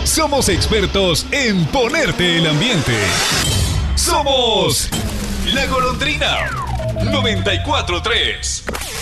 Somos expertos en ponerte el ambiente. Somos La Golondrina 94.3.